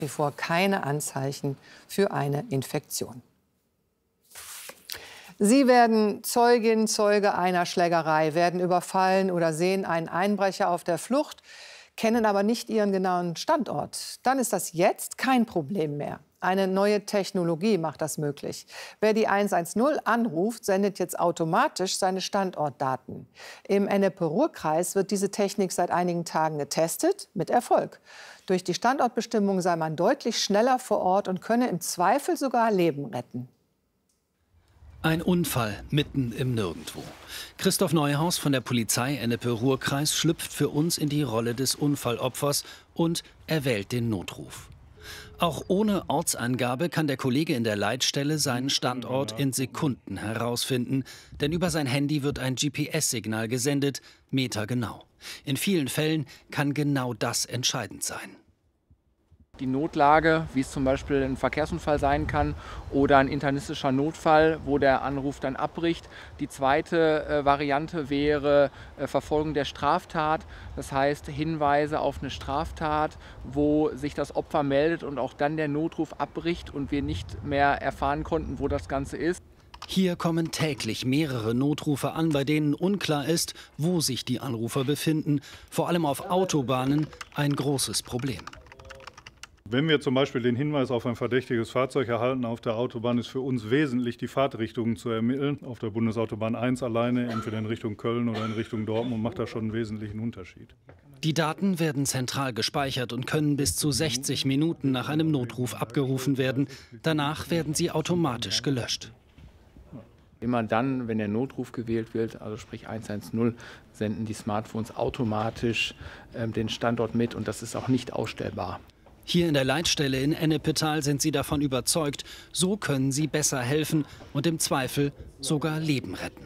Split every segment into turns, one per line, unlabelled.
wie vor keine Anzeichen für eine Infektion. Sie werden Zeugin, Zeuge einer Schlägerei, werden überfallen oder sehen einen Einbrecher auf der Flucht, kennen aber nicht ihren genauen Standort. Dann ist das jetzt kein Problem mehr. Eine neue Technologie macht das möglich. Wer die 110 anruft, sendet jetzt automatisch seine Standortdaten. Im Ennepe-Ruhr-Kreis wird diese Technik seit einigen Tagen getestet, mit Erfolg. Durch die Standortbestimmung sei man deutlich schneller vor Ort und könne im Zweifel sogar Leben retten.
Ein Unfall mitten im Nirgendwo. Christoph Neuhaus von der Polizei Ennepe-Ruhr-Kreis schlüpft für uns in die Rolle des Unfallopfers und erwählt den Notruf. Auch ohne Ortsangabe kann der Kollege in der Leitstelle seinen Standort in Sekunden herausfinden, denn über sein Handy wird ein GPS-Signal gesendet, metergenau. In vielen Fällen kann genau das entscheidend sein.
Die Notlage, wie es zum Beispiel ein Verkehrsunfall sein kann oder ein internistischer Notfall, wo der Anruf dann abbricht. Die zweite Variante wäre Verfolgung der Straftat, das heißt Hinweise auf eine Straftat, wo sich das Opfer meldet und auch dann der Notruf abbricht und wir nicht mehr erfahren konnten, wo das Ganze ist.
Hier kommen täglich mehrere Notrufe an, bei denen unklar ist, wo sich die Anrufer befinden. Vor allem auf Autobahnen ein großes Problem.
Wenn wir zum Beispiel den Hinweis auf ein verdächtiges Fahrzeug erhalten auf der Autobahn, ist für uns wesentlich, die Fahrtrichtungen zu ermitteln. Auf der Bundesautobahn 1 alleine, entweder in Richtung Köln oder in Richtung Dortmund, macht das schon einen wesentlichen Unterschied.
Die Daten werden zentral gespeichert und können bis zu 60 Minuten nach einem Notruf abgerufen werden. Danach werden sie automatisch gelöscht.
Immer dann, wenn der Notruf gewählt wird, also sprich 110, senden die Smartphones automatisch den Standort mit und das ist auch nicht ausstellbar.
Hier in der Leitstelle in Ennepetal sind sie davon überzeugt, so können sie besser helfen und im Zweifel sogar Leben retten.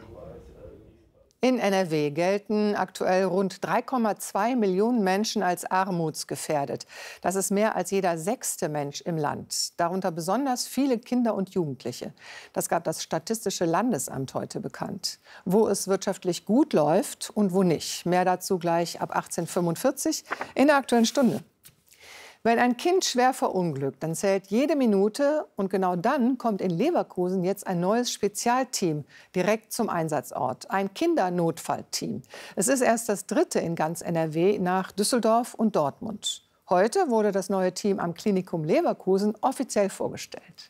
In NRW gelten aktuell rund 3,2 Millionen Menschen als armutsgefährdet. Das ist mehr als jeder 6. Mensch im Land. Darunter besonders viele Kinder und Jugendliche. Das gab das Statistische Landesamt heute bekannt. Wo es wirtschaftlich gut läuft und wo nicht. Mehr dazu gleich ab 18:45 in der Aktuellen Stunde. Wenn ein Kind schwer verunglückt, dann zählt jede Minute. Und genau dann kommt in Leverkusen jetzt ein neues Spezialteam direkt zum Einsatzort. Ein Kindernotfallteam. Es ist erst das 3. in ganz NRW nach Düsseldorf und Dortmund. Heute wurde das neue Team am Klinikum Leverkusen offiziell vorgestellt.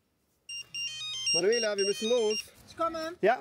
Manuela, wir müssen los.
Ich komme.
Ja.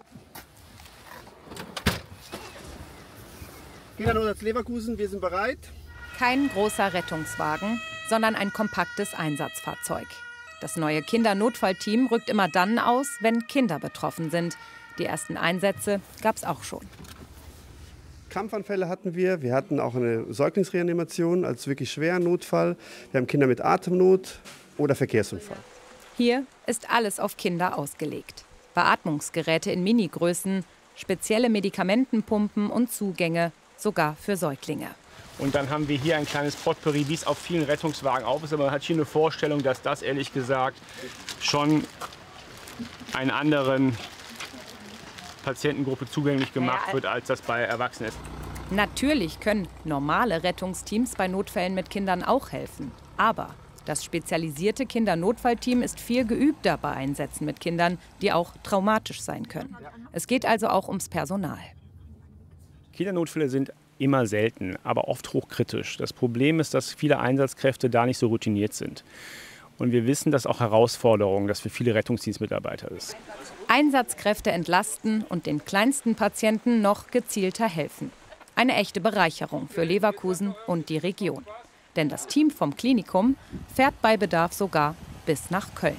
Kindernotfall Leverkusen, wir sind bereit.
Kein großer Rettungswagen, sondern ein kompaktes Einsatzfahrzeug. Das neue Kindernotfallteam rückt immer dann aus, wenn Kinder betroffen sind. Die ersten Einsätze gab es auch schon.
Krampfanfälle hatten wir. Wir hatten auch eine Säuglingsreanimation als wirklich schweren Notfall. Wir haben Kinder mit Atemnot oder Verkehrsunfall.
Hier ist alles auf Kinder ausgelegt. Beatmungsgeräte in Minigrößen, spezielle Medikamentenpumpen und Zugänge, sogar für Säuglinge.
Und dann haben wir hier ein kleines Potpourri, wie es auf vielen Rettungswagen auch ist. Aber man hat hier eine Vorstellung, dass das ehrlich gesagt schon einer anderen Patientengruppe zugänglich gemacht wird, als das bei Erwachsenen ist.
Natürlich können normale Rettungsteams bei Notfällen mit Kindern auch helfen. Aber das spezialisierte Kindernotfallteam ist viel geübter bei Einsätzen mit Kindern, die auch traumatisch sein können. Es geht also auch ums Personal.
Kindernotfälle sind immer selten, aber oft hochkritisch. Das Problem ist, dass viele Einsatzkräfte da nicht so routiniert sind. Und wir wissen, dass auch Herausforderung, das für viele Rettungsdienstmitarbeiter ist.
Einsatzkräfte entlasten und den kleinsten Patienten noch gezielter helfen. Eine echte Bereicherung für Leverkusen und die Region. Denn das Team vom Klinikum fährt bei Bedarf sogar bis nach Köln.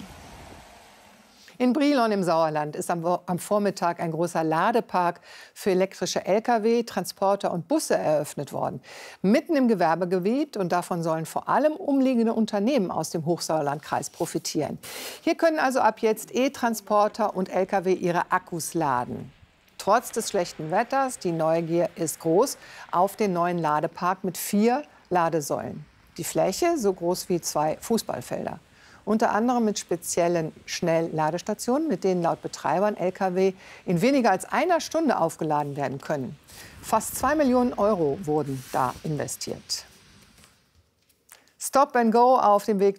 In Brilon im Sauerland ist am Vormittag ein großer Ladepark für elektrische Lkw, Transporter und Busse eröffnet worden. Mitten im Gewerbegebiet, und davon sollen vor allem umliegende Unternehmen aus dem Hochsauerlandkreis profitieren. Hier können also ab jetzt E-Transporter und Lkw ihre Akkus laden. Trotz des schlechten Wetters, die Neugier ist groß auf den neuen Ladepark mit 4 Ladesäulen. Die Fläche so groß wie 2 Fußballfelder. Unter anderem mit speziellen Schnellladestationen, mit denen laut Betreibern Lkw in weniger als einer Stunde aufgeladen werden können. Fast 2 Millionen Euro wurden da investiert. Stop and Go auf dem Weg